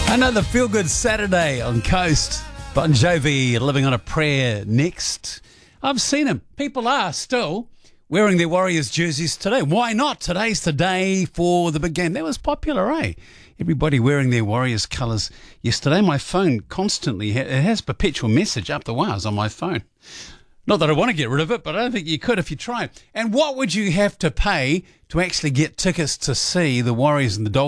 Another feel-good Saturday on Coast. Bon Jovi, Living on a Prayer, next. I've seen him. People are still wearing their Warriors jerseys today. Why not? Today's the day for the big game. That was popular, eh? Everybody wearing their Warriors colours yesterday. My phone constantly, it has perpetual message up the wires on my phone. Not that I want to get rid of it, but I don't think you could if you tried. And what would you have to pay to actually get tickets to see the Warriors and the Dolphins?